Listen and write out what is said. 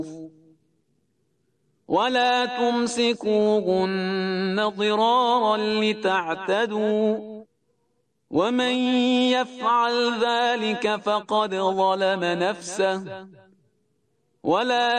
ولا تمسكوهن ضرارا لتعتدوا ومن يفعل ذلك فقد ظلم نفسه ولا